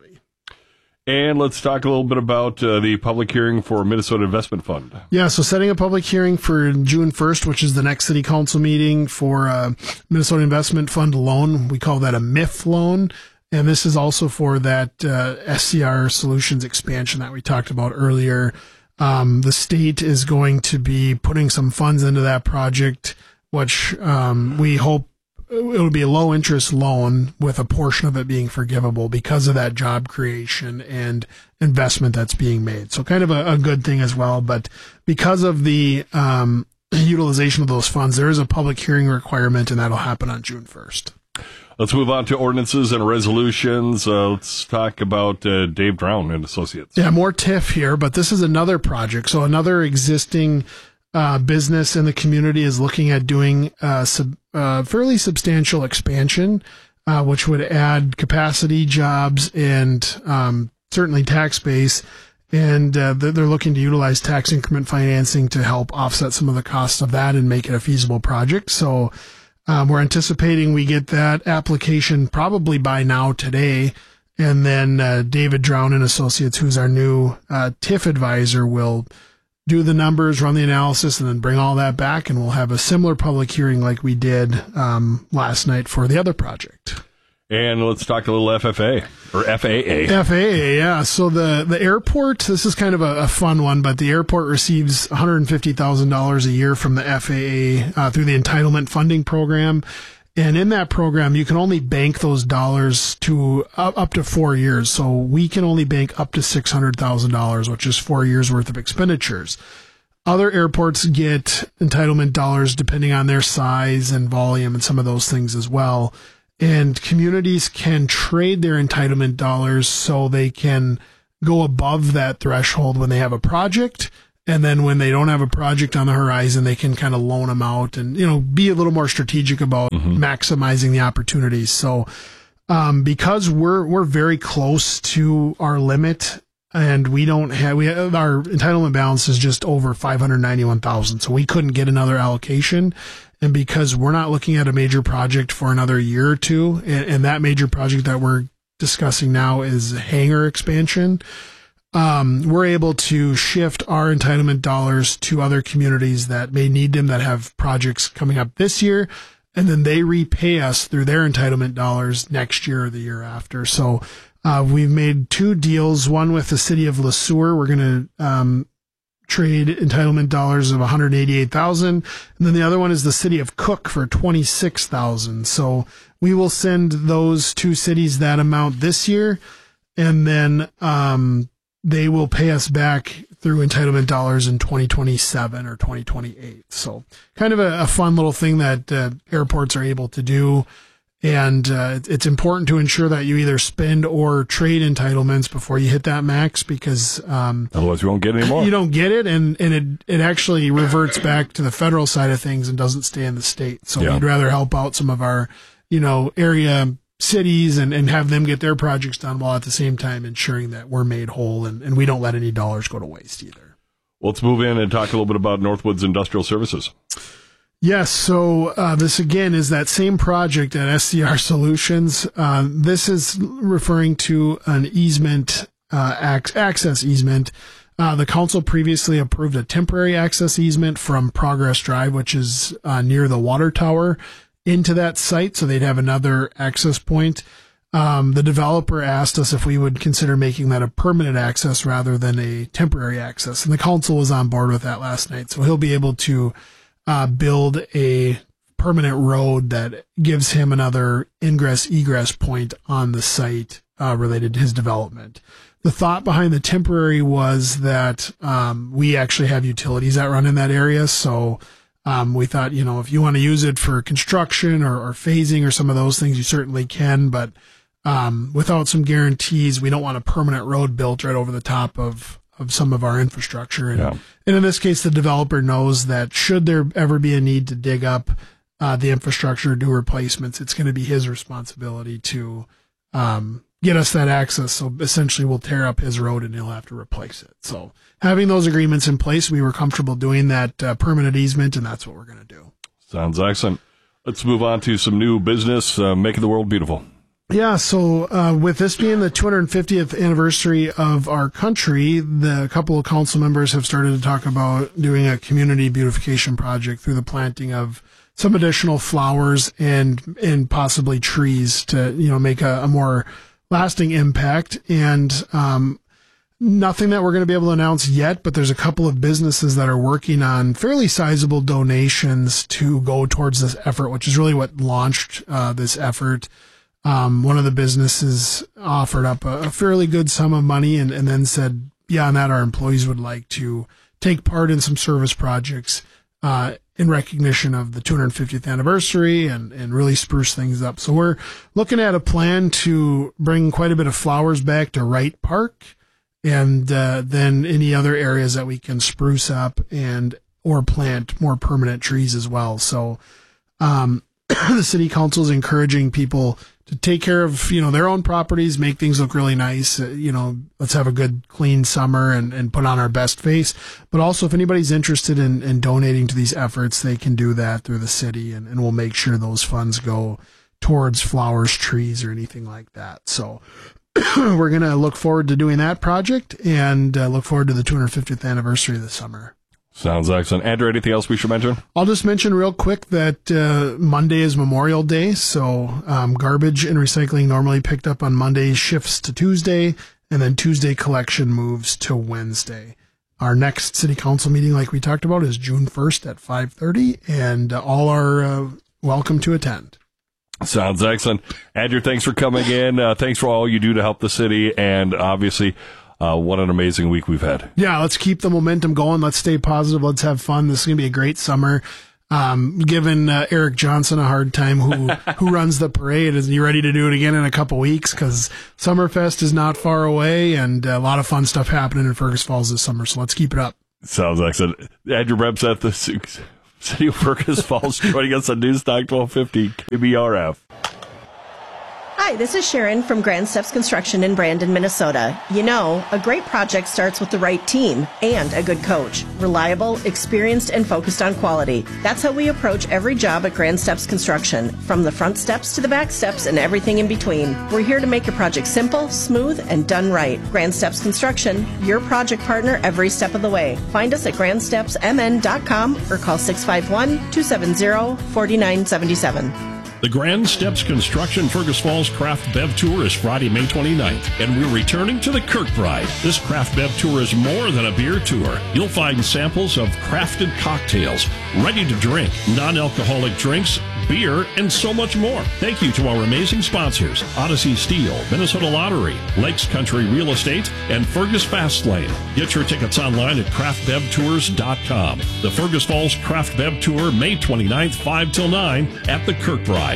And let's talk a little bit about uh, the public hearing for Minnesota Investment Fund. Yeah, so setting a public hearing for June first, which is the next city council meeting for uh, Minnesota Investment Fund loan. We call that a M I F loan. And this is also for that uh, S C R Solutions expansion that we talked about earlier. Um, the state is going to be putting some funds into that project, which um, we hope it would be a low interest loan with a portion of it being forgivable because of that job creation and investment that's being made. So kind of a, a good thing as well. But because of the um, utilization of those funds, there is a public hearing requirement, and that'll happen on June first. Let's move on to ordinances and resolutions. Uh, let's talk about uh, Dave Drown and Associates. Yeah, more T I F here, but this is another project. So another existing uh, business in the community is looking at doing a sub, uh, fairly substantial expansion, uh, which would add capacity, jobs, and um, certainly tax base. And uh, they're looking to utilize tax increment financing to help offset some of the costs of that and make it a feasible project. So um, we're anticipating we get that application probably by now today. And then uh, David Drown and Associates, who's our new uh, T I F advisor, will do the numbers, run the analysis, and then bring all that back. And we'll have a similar public hearing like we did um, last night for the other project. And let's talk a little F F A, or F A A. F A A, yeah. So the, the airport, this is kind of a, a fun one, but the airport receives one hundred fifty thousand dollars a year from the F A A uh, through the entitlement funding program. And in that program, you can only bank those dollars to uh, up to four years. So we can only bank up to six hundred thousand dollars, which is four years worth of expenditures. Other airports get entitlement dollars depending on their size and volume and some of those things as well. and communities can trade their entitlement dollars so they can go above that threshold when they have a project. And then when they don't have a project on the horizon, they can kind of loan them out and, you know, be a little more strategic about mm-hmm. maximizing the opportunities. So, um, because we're, we're very close to our limit and we don't have, we have, our entitlement balance is just over five hundred ninety-one thousand. So we couldn't get another allocation. And because we're not looking at a major project for another year or two, and, and that major project that we're discussing now is hangar expansion. Um, we're able to shift our entitlement dollars to other communities that may need them, that have projects coming up this year, and then they repay us through their entitlement dollars next year or the year after. So uh, we've made two deals, one with the city of Le Sueur. We're going to um, trade entitlement dollars of one hundred eighty-eight thousand dollars, and then the other one is the city of Cook for twenty-six thousand dollars. So we will send those two cities that amount this year, and then um, they will pay us back through entitlement dollars in twenty twenty-seven or twenty twenty-eight. So kind of a, a fun little thing that uh, airports are able to do. And uh, it's important to ensure that you either spend or trade entitlements before you hit that max, because um, otherwise you won't get any more. You don't get it, and, and it it actually reverts back to the federal side of things and doesn't stay in the state. So yeah. We'd rather help out some of our, you know, area cities and, and have them get their projects done while at the same time ensuring that we're made whole and, and we don't let any dollars go to waste either. Well, let's move in and talk a little bit about Northwoods Industrial Services. Yes, so uh, this again is that same project at S C R Solutions. Uh, this is referring to an easement, uh, ac- access easement. Uh, the council previously approved a temporary access easement from Progress Drive, which is uh, near the water tower, into that site, so they'd have another access point. Um, the developer asked us if we would consider making that a permanent access rather than a temporary access, and the council was on board with that last night. So he'll be able to uh, build a permanent road that gives him another ingress egress point on the site uh, related to his development. The thought behind the temporary was that um, we actually have utilities that run in that area, so Um, we thought, you know, if you want to use it for construction or, or phasing or some of those things, you certainly can. But um, without some guarantees, we don't want a permanent road built right over the top of, of some of our infrastructure. And, yeah. and in this case, the developer knows that should there ever be a need to dig up uh, the infrastructure, do replacements, it's going to be his responsibility to um, get us that access. So essentially, we'll tear up his road and he'll have to replace it. So having those agreements in place, we were comfortable doing that uh, permanent easement, and that's what we're going to do. Sounds excellent. Let's move on to some new business, uh, making the world beautiful. Yeah, so uh, with this being the two hundred fiftieth anniversary of our country, the couple of council members have started to talk about doing a community beautification project through the planting of some additional flowers and and possibly trees to, you know, make a, a more lasting impact. And um, nothing that we're going to be able to announce yet, but there's a couple of businesses that are working on fairly sizable donations to go towards this effort, which is really what launched uh, this effort. Um, one of the businesses offered up a, a fairly good sum of money and, and then said, beyond that, our employees would like to take part in some service projects uh, in recognition of the two hundred fiftieth anniversary and, and really spruce things up. So we're looking at a plan to bring quite a bit of flowers back to Wright Park, and uh, then any other areas that we can spruce up and or plant more permanent trees as well. So um, the city council is encouraging people to take care of, you know, their own properties, make things look really nice. Uh, you know, let's have a good, clean summer and, and put on our best face. But also, if anybody's interested in, in donating to these efforts, they can do that through the city, and, and we'll make sure those funds go towards flowers, trees, or anything like that. So we're going to look forward to doing that project and uh, look forward to the two hundred fiftieth anniversary this summer. Sounds excellent. Andrew, anything else we should mention? I'll just mention real quick that uh, Monday is Memorial Day, so um, garbage and recycling normally picked up on Monday shifts to Tuesday, and then Tuesday collection moves to Wednesday. Our next city council meeting, like we talked about, is June first at five thirty, and uh, all are uh, welcome to attend. Sounds excellent. Andrew, thanks for coming in. Uh, thanks for all you do to help the city, and obviously, uh, what an amazing week we've had. Yeah, let's keep the momentum going. Let's stay positive. Let's have fun. This is going to be a great summer. um, giving uh, Eric Johnson a hard time, who who runs the parade. Is he ready to do it again in a couple weeks? Because Summerfest is not far away, and a lot of fun stuff happening in Fergus Falls this summer. So let's keep it up. Sounds excellent. Andrew Remseth, the City of Fergus Falls, joining us on Newstalk twelve fifty K B R F. Hi, this is Sharon from Grand Steps Construction in Brandon, Minnesota. You know, a great project starts with the right team and a good coach. Reliable, experienced, and focused on quality. That's how we approach every job at Grand Steps Construction, from the front steps to the back steps and everything in between. We're here to make your project simple, smooth, and done right. Grand Steps Construction, your project partner every step of the way. Find us at grand steps m n dot com or call six five one, two seven zero, four nine seven seven. The Grand Steps Construction Fergus Falls Craft Bev Tour is Friday, May twenty-ninth, and we're returning to the Kirkbride. This Craft Bev Tour is more than a beer tour. You'll find samples of crafted cocktails, ready to drink, non-alcoholic drinks, beer, and so much more. Thank you to our amazing sponsors, Odyssey Steel, Minnesota Lottery, Lakes Country Real Estate, and Fergus Fastlane. Get your tickets online at craft bev tours dot com. The Fergus Falls Craft Bev Tour, May twenty-ninth, five till nine at the Kirkbride.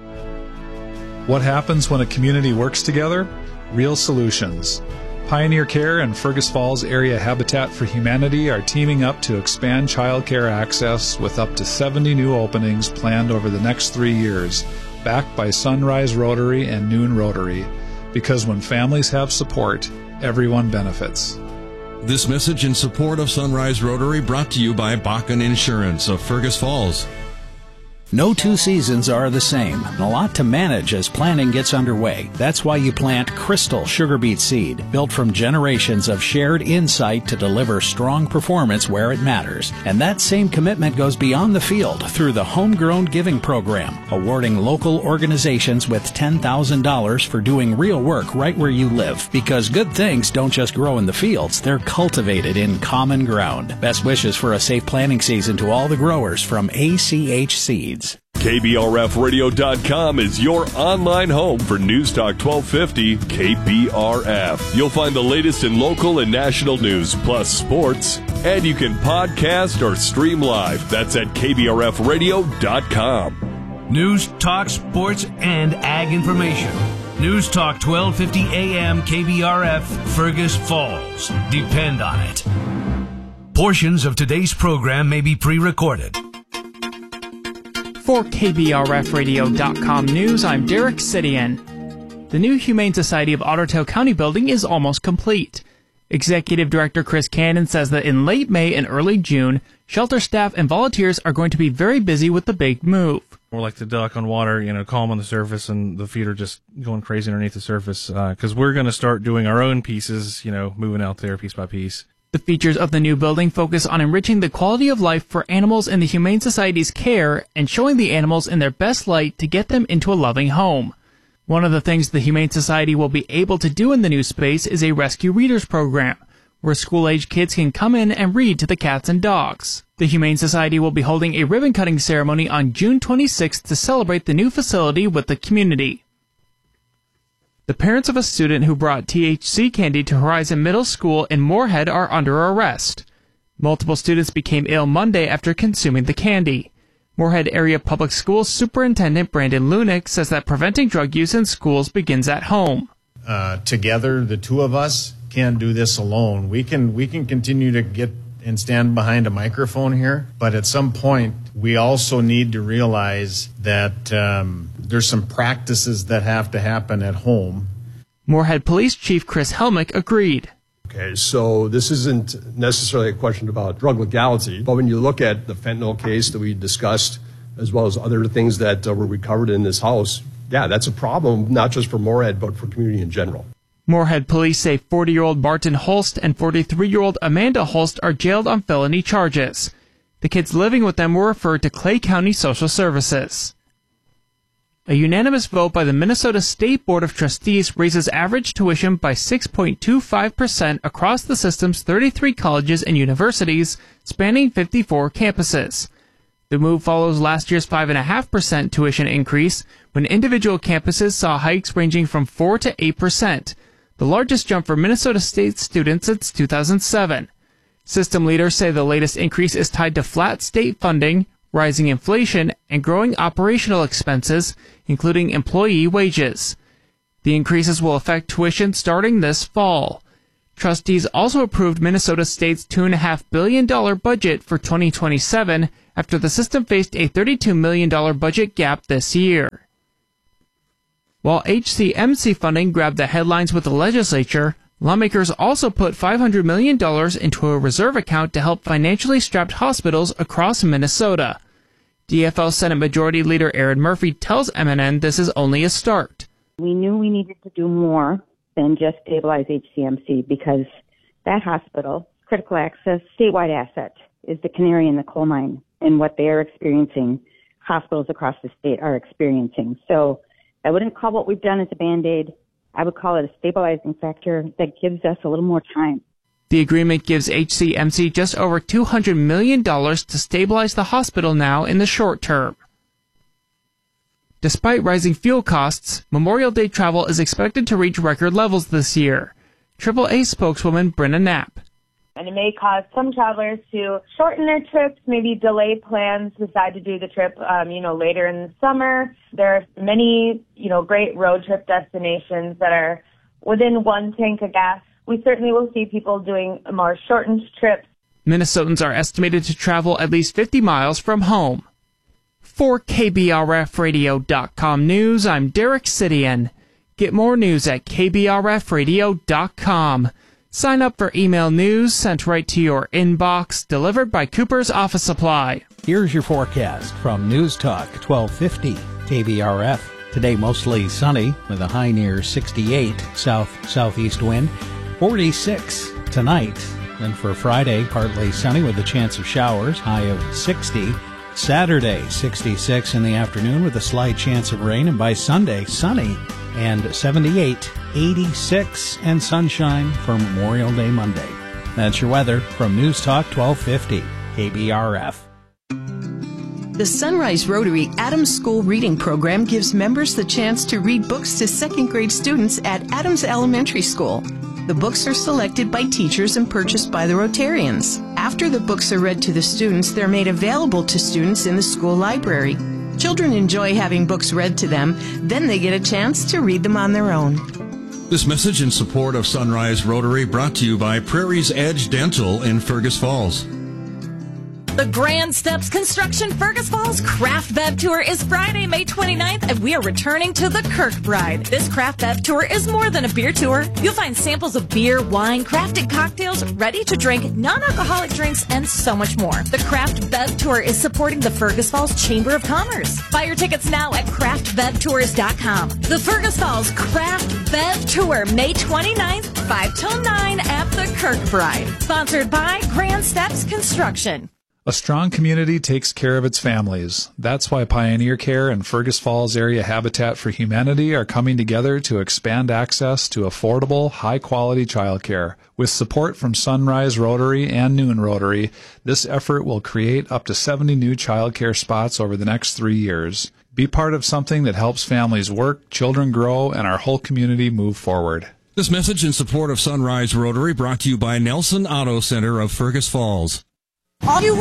What happens when a community works together? Real solutions. Pioneer Care and Fergus Falls Area Habitat for Humanity are teaming up to expand child care access with up to seventy new openings planned over the next three years, backed by Sunrise Rotary and Noon Rotary. Because when families have support, everyone benefits. This message in support of Sunrise Rotary brought to you by Bakken Insurance of Fergus Falls. No two seasons are the same, and a lot to manage as planting gets underway. That's why you plant Crystal Sugar Beet Seed, built from generations of shared insight to deliver strong performance where it matters. And that same commitment goes beyond the field through the Homegrown Giving Program, awarding local organizations with ten thousand dollars for doing real work right where you live. Because good things don't just grow in the fields, they're cultivated in common ground. Best wishes for a safe planting season to all the growers from A C H Seeds. K B R F radio dot com is your online home for Newstalk twelve fifty K B R F. You'll find the latest in local and national news, plus sports, and you can podcast or stream live. That's at K B R F radio dot com. News, talk, sports, and ag information. News Talk twelve fifty A M K B R F, Fergus Falls. Depend on it. Portions of today's program may be pre-recorded. For K B R F radio dot com news, I'm Derek Sidian. The new Humane Society of Ottertail County building is almost complete. Executive Director Chris Cannon says that in late May and early June, shelter staff and volunteers are going to be very busy with the big move. We're like the duck on water, you know, calm on the surface, and the feet are just going crazy underneath the surface, because uh, we're going to start doing our own pieces, you know, moving out there piece by piece. The features of the new building focus on enriching the quality of life for animals in the Humane Society's care and showing the animals in their best light to get them into a loving home. One of the things the Humane Society will be able to do in the new space is a rescue readers program, where school-age kids can come in and read to the cats and dogs. The Humane Society will be holding a ribbon-cutting ceremony on June twenty-sixth to celebrate the new facility with the community. The parents of a student who brought T H C candy to Horizon Middle School in Moorhead are under arrest. Multiple students became ill Monday after consuming the candy. Moorhead Area Public Schools Superintendent Brandon Lunick says that preventing drug use in schools begins at home. Uh, together, the two of us can't do this alone. We can we can continue to get and stand behind a microphone here, but at some point, we also need to realize that um, there's some practices that have to happen at home. Moorhead Police Chief Chris Helmick agreed. Okay, so this isn't necessarily a question about drug legality, but when you look at the fentanyl case that we discussed, as well as other things that uh, were recovered in this house, yeah, that's a problem, not just for Moorhead, but for community in general. Moorhead police say forty-year-old Barton Holst and forty-three-year-old Amanda Holst are jailed on felony charges. The kids living with them were referred to Clay County Social Services. A unanimous vote by the Minnesota State Board of Trustees raises average tuition by six point two five percent across the system's thirty-three colleges and universities, spanning fifty-four campuses. The move follows last year's five point five percent tuition increase, when individual campuses saw hikes ranging from four to eight percent. The largest jump for Minnesota State students since two thousand seven. System leaders say the latest increase is tied to flat state funding, rising inflation, and growing operational expenses, including employee wages. The increases will affect tuition starting this fall. Trustees also approved Minnesota State's two point five billion dollars budget for twenty twenty-seven after the system faced a thirty-two million dollars budget gap this year. While H C M C funding grabbed the headlines with the legislature, lawmakers also put five hundred million dollars into a reserve account to help financially strapped hospitals across Minnesota. D F L Senate Majority Leader Erin Murphy tells M N N this is only a start. We knew we needed to do more than just stabilize H C M C because that hospital, critical access, statewide asset, is the canary in the coal mine in what they are experiencing, hospitals across the state are experiencing. So I wouldn't call what we've done as a Band-Aid. I would call it a stabilizing factor that gives us a little more time. The agreement gives H C M C just over two hundred million dollars to stabilize the hospital now in the short term. Despite rising fuel costs, Memorial Day travel is expected to reach record levels this year. triple A spokeswoman Brenna Knapp. And it may cause some travelers to shorten their trips, maybe delay plans, decide to do the trip, um, you know, later in the summer. There are many, you know, great road trip destinations that are within one tank of gas. We certainly will see people doing more shortened trips. Minnesotans are estimated to travel at least fifty miles from home. For K B R F radio dot com News, I'm Derek Sidian. Get more news at K B R F radio dot com. Sign up for email news sent right to your inbox, delivered by Cooper's Office Supply. Here's your forecast from News Talk twelve fifty K B R F. Today mostly sunny with a high near sixty-eight, south-southeast wind, forty-six tonight. And for Friday, partly sunny with a chance of showers, high of sixty. Saturday, sixty-six in the afternoon with a slight chance of rain. And by Sunday, sunny and seventy-eight, eighty-six, and sunshine for Memorial Day Monday. That's your weather from News Talk twelve fifty K B R F. The Sunrise Rotary Adams School Reading Program gives members the chance to read books to second grade students at Adams Elementary School. The books are selected by teachers and purchased by the Rotarians. After the books are read to the students, they're made available to students in the school library. Children enjoy having books read to them, then they get a chance to read them on their own. This message in support of Sunrise Rotary brought to you by Prairie's Edge Dental in Fergus Falls. The Grand Steps Construction Fergus Falls Craft Bev Tour is Friday, May twenty-ninth, and we are returning to the Kirkbride. This Craft Bev Tour is more than a beer tour. You'll find samples of beer, wine, crafted cocktails, ready-to-drink, non-alcoholic drinks, and so much more. The Craft Bev Tour is supporting the Fergus Falls Chamber of Commerce. Buy your tickets now at craft bev tours dot com. The Fergus Falls Craft Bev Tour, May twenty-ninth, five till nine at the Kirkbride. Sponsored by Grand Steps Construction. A strong community takes care of its families. That's why Pioneer Care and Fergus Falls Area Habitat for Humanity are coming together to expand access to affordable, high-quality childcare. With support from Sunrise Rotary and Noon Rotary, this effort will create up to seventy new childcare spots over the next three years. Be part of something that helps families work, children grow, and our whole community move forward. This message in support of Sunrise Rotary brought to you by Nelson Auto Center of Fergus Falls. Are you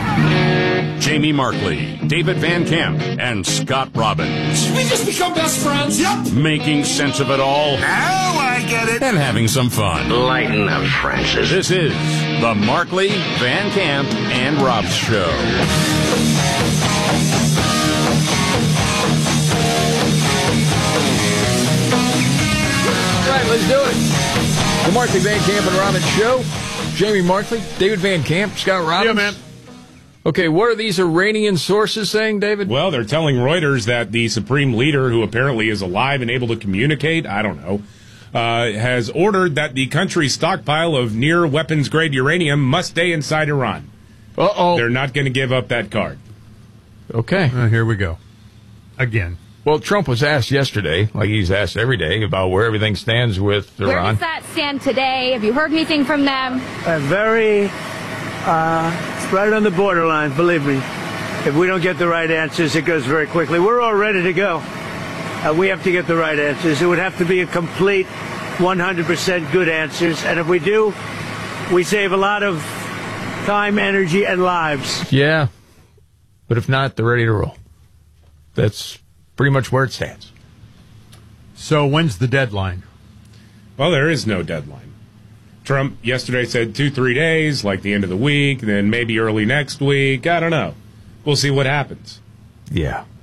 ready? Jamie Markley, David Van Camp, and Scott Robbins. We just become best friends. Yep. Making sense of it all. Now I get it. And having some fun. Lighten up, Francis. This is the Markley, Van Camp, and Robbs Show. All right, let's do it. The Markley, Van Camp, and Robbins Show. Jamie Markley, David Van Camp, Scott Robbins. Yeah, man. Okay, what are these Iranian sources saying, David? Well, they're telling Reuters that the supreme leader, who apparently is alive and able to communicate, I don't know, uh, has ordered that the country's stockpile of near weapons-grade uranium must stay inside Iran. Uh-oh. They're not going to give up that card. Okay. Uh, here we go. Again. Well, Trump was asked yesterday, like he's asked every day, about where everything stands with Iran. Where does that stand today? Have you heard anything from them? Uh, very, uh, right on the borderline, believe me. If we don't get the right answers, it goes very quickly. We're all ready to go. Uh, we have to get the right answers. It would have to be a complete one hundred percent good answers. And if we do, we save a lot of time, energy, and lives. Yeah. But if not, they're ready to roll. That's pretty much where it stands. So when's the deadline? Well, there is no deadline. Trump yesterday said two, three days, like the end of the week, then maybe early next week. I don't know. We'll see what happens. Yeah.